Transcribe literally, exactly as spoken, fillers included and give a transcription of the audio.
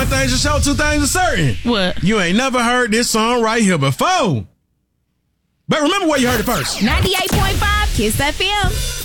one thing's for sure, two things are certain. What? You ain't never heard this song right here before. But remember where you heard it first. ninety-eight point five Kiss F M.